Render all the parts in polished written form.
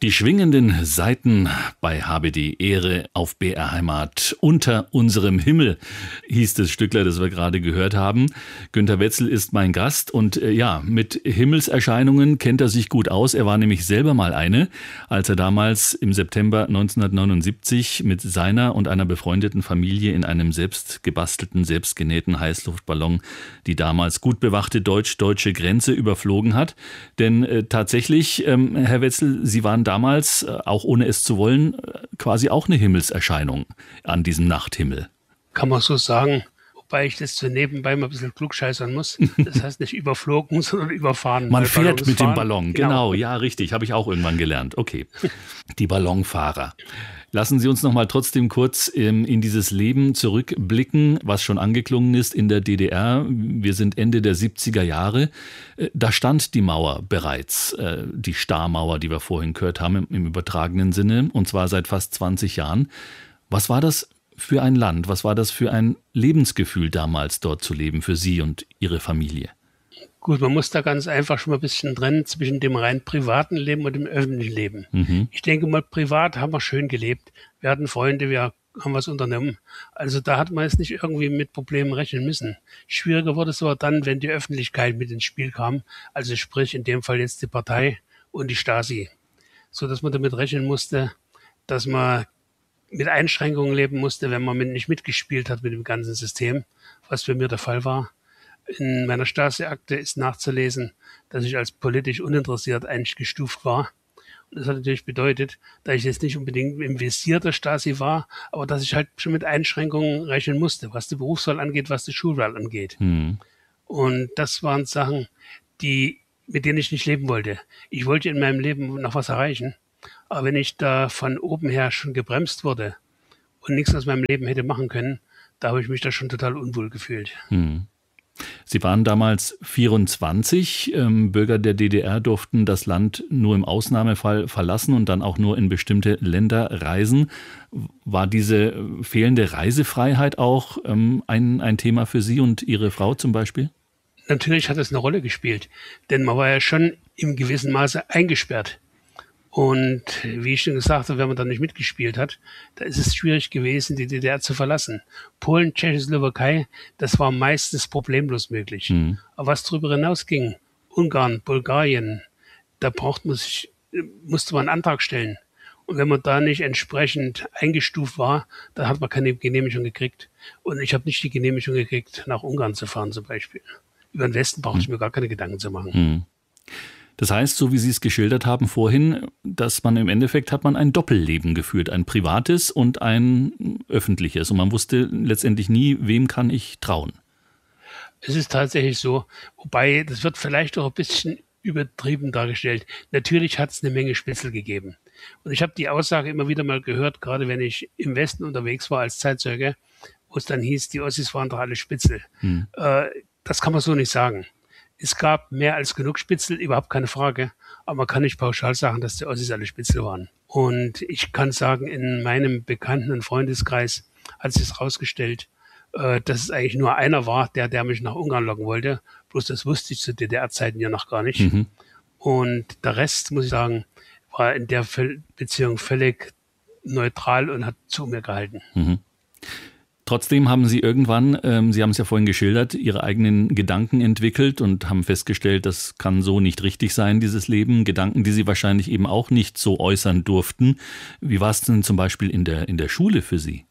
Die schwingenden Saiten bei Habe die Ehre auf BR Heimat. Unter unserem Himmel hieß das Stückler, das wir gerade gehört haben. Günter Wetzel ist mein Gast und mit Himmelserscheinungen kennt er sich gut aus. Er war nämlich selber mal eine, als er damals im September 1979 mit seiner und einer befreundeten Familie in einem selbst gebastelten, selbstgenähten Heißluftballon die damals gut bewachte deutsch-deutsche Grenze überflogen hat. Denn tatsächlich, Herr Wetzel, Sie waren damals, auch ohne es zu wollen, quasi auch eine Himmelserscheinung an diesem Nachthimmel. Kann man so sagen, wobei ich das so nebenbei mal ein bisschen klugscheißern muss. Das heißt nicht überflogen, sondern überfahren. Man fährt mit dem Ballon, genau, ja richtig, habe ich auch irgendwann gelernt. Okay, die Ballonfahrer. Lassen Sie uns noch mal trotzdem kurz in dieses Leben zurückblicken, was schon angeklungen ist in der DDR. Wir sind Ende der 70er Jahre. Da stand die Mauer bereits, die Starmauer, die wir vorhin gehört haben, im übertragenen Sinne, und zwar seit fast 20 Jahren. Was war das für ein Land? Was war das für ein Lebensgefühl damals, dort zu leben, für Sie und Ihre Familie? Gut, man muss da ganz einfach schon mal ein bisschen trennen zwischen dem rein privaten Leben und dem öffentlichen Leben. Mhm. Ich denke mal, privat haben wir schön gelebt. Wir hatten Freunde, wir haben was unternommen. Also da hat man jetzt nicht irgendwie mit Problemen rechnen müssen. Schwieriger wurde es aber dann, wenn die Öffentlichkeit mit ins Spiel kam. Also sprich in dem Fall jetzt die Partei und die Stasi. So dass man damit rechnen musste, dass man mit Einschränkungen leben musste, wenn man nicht mitgespielt hat mit dem ganzen System, was für mir der Fall war. In meiner Stasi-Akte ist nachzulesen, dass ich als politisch uninteressiert eigentlich gestuft war. Und das hat natürlich bedeutet, dass ich jetzt nicht unbedingt im Visier der Stasi war, aber dass ich halt schon mit Einschränkungen rechnen musste, was die Berufswahl angeht, was die Schulwahl angeht. Mhm. Und das waren Sachen, mit denen ich nicht leben wollte. Ich wollte in meinem Leben noch was erreichen, aber wenn ich da von oben her schon gebremst wurde und nichts aus meinem Leben hätte machen können, da habe ich mich da schon total unwohl gefühlt. Mhm. Sie waren damals 24. Bürger der DDR durften das Land nur im Ausnahmefall verlassen und dann auch nur in bestimmte Länder reisen. War diese fehlende Reisefreiheit auch ein Thema für Sie und Ihre Frau zum Beispiel? Natürlich hat es eine Rolle gespielt, denn man war ja schon im gewissen Maße eingesperrt. Und wie ich schon gesagt habe, wenn man da nicht mitgespielt hat, da ist es schwierig gewesen, die DDR zu verlassen. Polen, Tschechoslowakei, das war meistens problemlos möglich. Mhm. Aber was darüber hinausging, Ungarn, Bulgarien, da musste man einen Antrag stellen. Und wenn man da nicht entsprechend eingestuft war, dann hat man keine Genehmigung gekriegt. Und ich habe nicht die Genehmigung gekriegt, nach Ungarn zu fahren zum Beispiel. Über den Westen brauchte ich mir gar keine Gedanken zu machen. Mhm. Das heißt, so wie Sie es geschildert haben vorhin, dass man im Endeffekt hat man ein Doppelleben geführt, ein privates und ein öffentliches. Und man wusste letztendlich nie, wem kann ich trauen. Es ist tatsächlich so, wobei das wird vielleicht auch ein bisschen übertrieben dargestellt. Natürlich hat es eine Menge Spitzel gegeben. Und ich habe die Aussage immer wieder mal gehört, gerade wenn ich im Westen unterwegs war als Zeitzeuge, wo es dann hieß, die Ossis waren doch alle Spitzel. Das kann man so nicht sagen. Es gab mehr als genug Spitzel, überhaupt keine Frage. Aber man kann nicht pauschal sagen, dass die Ossis alle Spitzel waren. Und ich kann sagen, in meinem Bekannten- und Freundeskreis hat sich herausgestellt, dass es eigentlich nur einer war, der mich nach Ungarn locken wollte. Bloß das wusste ich zu DDR-Zeiten ja noch gar nicht. Mhm. Und der Rest, muss ich sagen, war in der Beziehung völlig neutral und hat zu mir gehalten. Mhm. Trotzdem haben Sie irgendwann, Sie haben es ja vorhin geschildert, Ihre eigenen Gedanken entwickelt und haben festgestellt, das kann so nicht richtig sein, dieses Leben. Gedanken, die Sie wahrscheinlich eben auch nicht so äußern durften. Wie war es denn zum Beispiel in der Schule für Sie?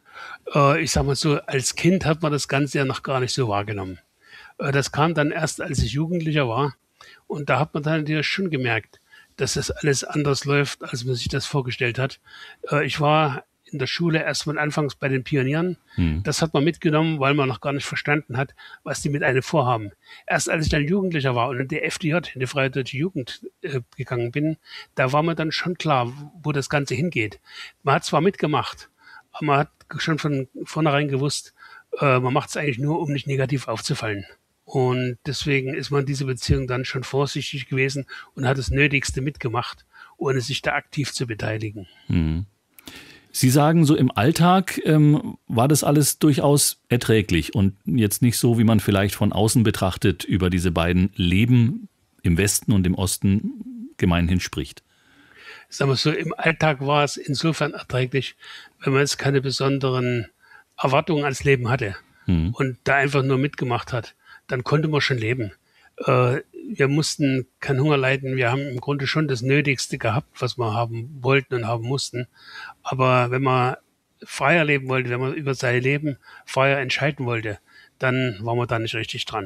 Ich sag mal so, als Kind hat man das Ganze ja noch gar nicht so wahrgenommen. Das kam dann erst, als ich Jugendlicher war. Und da hat man dann natürlich schon gemerkt, dass das alles anders läuft, als man sich das vorgestellt hat. Ich war in der Schule erstmal anfangs bei den Pionieren. Das hat man mitgenommen, weil man noch gar nicht verstanden hat, was die mit einem vorhaben. Erst als ich dann Jugendlicher war und in die FDJ, in die Freie Deutsche Jugend gegangen bin, da war mir dann schon klar, wo das Ganze hingeht. Man hat zwar mitgemacht, aber man hat schon von vornherein gewusst, man macht es eigentlich nur, um nicht negativ aufzufallen. Und deswegen ist man in dieser Beziehung dann schon vorsichtig gewesen und hat das Nötigste mitgemacht, ohne sich da aktiv zu beteiligen. Mhm. Sie sagen, so im Alltag war das alles durchaus erträglich und jetzt nicht so, wie man vielleicht von außen betrachtet über diese beiden Leben im Westen und im Osten gemeinhin spricht. Sagen wir so, im Alltag war es insofern erträglich, wenn man jetzt keine besonderen Erwartungen ans Leben hatte und da einfach nur mitgemacht hat, dann konnte man schon leben. Wir mussten keinen Hunger leiden, wir haben im Grunde schon das Nötigste gehabt, was wir haben wollten und haben mussten. Aber wenn man freier leben wollte, wenn man über sein Leben freier entscheiden wollte, dann war man da nicht richtig dran.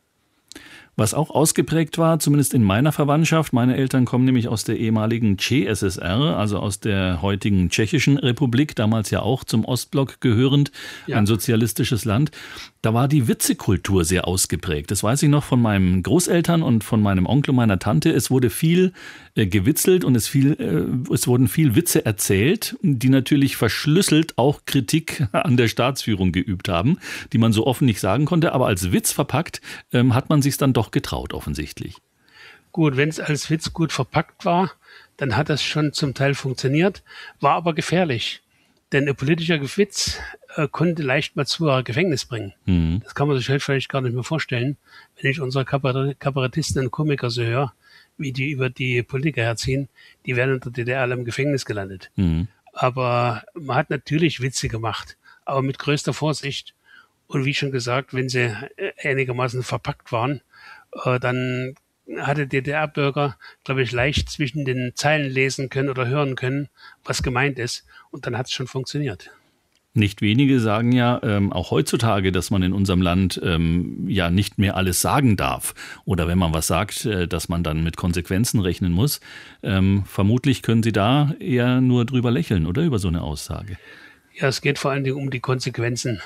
Was auch ausgeprägt war, zumindest in meiner Verwandtschaft, meine Eltern kommen nämlich aus der ehemaligen CSSR, also aus der heutigen Tschechischen Republik, damals ja auch zum Ostblock gehörend, ein sozialistisches Land. Da war die Witzekultur sehr ausgeprägt. Das weiß ich noch von meinen Großeltern und von meinem Onkel und meiner Tante. Es wurde viel gewitzelt und es wurden viel Witze erzählt, die natürlich verschlüsselt auch Kritik an der Staatsführung geübt haben, die man so offen nicht sagen konnte. Aber als Witz verpackt hat man sich dann doch getraut, offensichtlich. Gut, wenn es als Witz gut verpackt war, dann hat das schon zum Teil funktioniert, war aber gefährlich. Denn ein politischer Witz konnte leicht mal zu Gefängnis bringen. Das kann man sich heute vielleicht gar nicht mehr vorstellen, wenn ich unsere Kabarettisten und Komiker so höre, wie die über die Politiker herziehen, die wären in der DDR alle im Gefängnis gelandet. Aber man hat natürlich Witze gemacht, aber mit größter Vorsicht. Und wie schon gesagt, wenn sie einigermaßen verpackt waren, dann hatte DDR-Bürger, glaube ich, leicht zwischen den Zeilen lesen können oder hören können, was gemeint ist. Und dann hat es schon funktioniert. Nicht wenige sagen ja auch heutzutage, dass man in unserem Land ja nicht mehr alles sagen darf. Oder wenn man was sagt, dass man dann mit Konsequenzen rechnen muss. Vermutlich können Sie da eher nur drüber lächeln, oder über so eine Aussage? Ja, es geht vor allen Dingen um die Konsequenzen.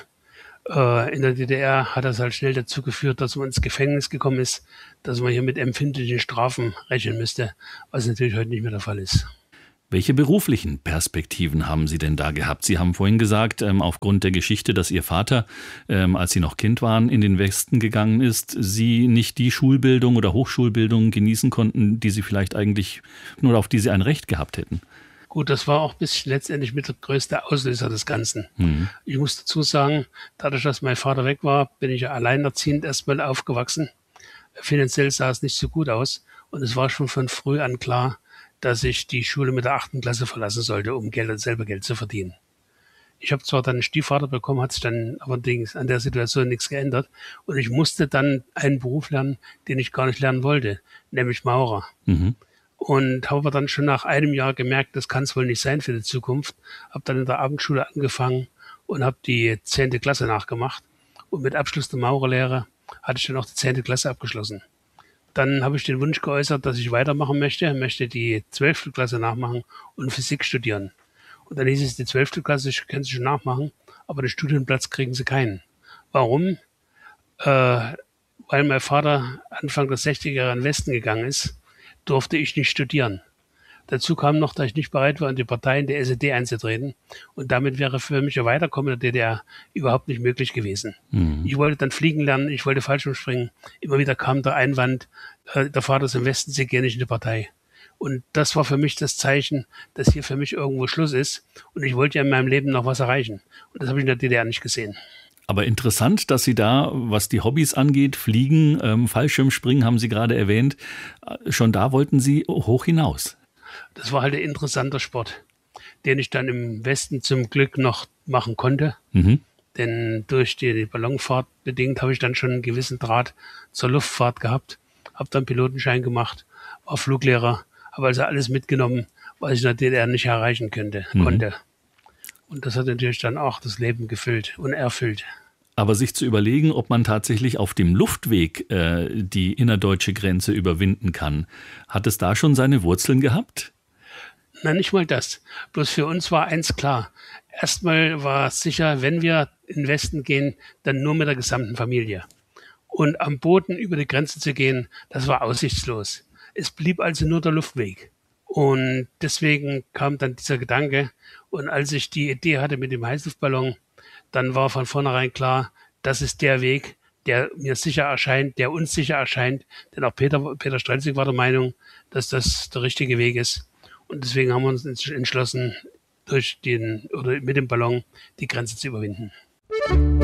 In der DDR hat das halt schnell dazu geführt, dass man ins Gefängnis gekommen ist, dass man hier mit empfindlichen Strafen rechnen müsste, was natürlich heute nicht mehr der Fall ist. Welche beruflichen Perspektiven haben Sie denn da gehabt? Sie haben vorhin gesagt, aufgrund der Geschichte, dass Ihr Vater, als Sie noch Kind waren, in den Westen gegangen ist, Sie nicht die Schulbildung oder Hochschulbildung genießen konnten, die Sie vielleicht eigentlich nur auf die Sie ein Recht gehabt hätten. Gut, das war auch bis letztendlich mit der größte Auslöser des Ganzen. Ich muss dazu sagen, dadurch, dass mein Vater weg war, bin ich ja alleinerziehend erstmal aufgewachsen. Finanziell sah es nicht so gut aus und es war schon von früh an klar, dass ich die Schule mit der 8. Klasse verlassen sollte, um selber Geld zu verdienen. Ich habe zwar dann einen Stiefvater bekommen, hat sich dann allerdings an der Situation nichts geändert und ich musste dann einen Beruf lernen, den ich gar nicht lernen wollte, nämlich Maurer. Und habe dann schon nach einem Jahr gemerkt, das kann es wohl nicht sein für die Zukunft. Habe dann in der Abendschule angefangen und habe die 10. Klasse nachgemacht. Und mit Abschluss der Maurerlehre hatte ich dann auch die 10. Klasse abgeschlossen. Dann habe ich den Wunsch geäußert, dass ich weitermachen möchte die 12. Klasse nachmachen und Physik studieren. Und dann hieß es, die 12. Klasse können Sie schon nachmachen, aber den Studienplatz kriegen Sie keinen. Warum? Weil mein Vater Anfang der 60er Jahre in den Westen gegangen ist, durfte ich nicht studieren. Dazu kam noch, dass ich nicht bereit war, in die Partei in der SED einzutreten. Und damit wäre für mich ein Weiterkommen in der DDR überhaupt nicht möglich gewesen. Ich wollte dann fliegen lernen, ich wollte Fallschirmspringen. Immer wieder kam der Einwand, der Vater ist im Westen, Sie gehen nicht in die Partei. Und das war für mich das Zeichen, dass hier für mich irgendwo Schluss ist. Und ich wollte ja in meinem Leben noch was erreichen. Und das habe ich in der DDR nicht gesehen. Aber interessant, dass Sie da, was die Hobbys angeht, Fliegen, Fallschirmspringen haben Sie gerade erwähnt, schon da wollten Sie hoch hinaus. Das war halt ein interessanter Sport, den ich dann im Westen zum Glück noch machen konnte. Denn durch die Ballonfahrt bedingt habe ich dann schon einen gewissen Draht zur Luftfahrt gehabt, habe dann Pilotenschein gemacht, war Fluglehrer, habe also alles mitgenommen, was ich in der DDR nicht erreichen konnte. Und das hat natürlich dann auch das Leben gefüllt und erfüllt. Aber sich zu überlegen, ob man tatsächlich auf dem Luftweg die innerdeutsche Grenze überwinden kann, hat es da schon seine Wurzeln gehabt? Na, nicht mal das. Bloß für uns war eins klar. Erstmal war es sicher, wenn wir in den Westen gehen, dann nur mit der gesamten Familie. Und am Boden über die Grenze zu gehen, das war aussichtslos. Es blieb also nur der Luftweg. Und deswegen kam dann dieser Gedanke. Und als ich die Idee hatte mit dem Heißluftballon, dann war von vornherein klar, das ist der Weg, der mir sicher erscheint, der uns sicher erscheint. Denn auch Peter Strelzig war der Meinung, dass das der richtige Weg ist. Und deswegen haben wir uns entschlossen, mit dem Ballon die Grenze zu überwinden.